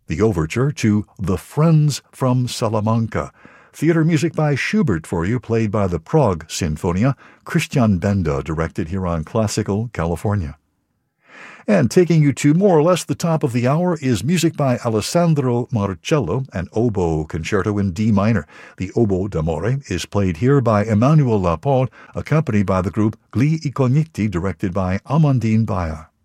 the overture to The Friends from Salamanca. Theater music by Schubert for you, played by the Prague Sinfonia. Christian Benda directed here on Classical California. And taking you to more or less the top of the hour is music by Alessandro Marcello, an oboe concerto in D minor. The Oboe d'Amore is played here by Emmanuel Lapod, accompanied by the group Gli Incogniti, directed by Amandine Bayer.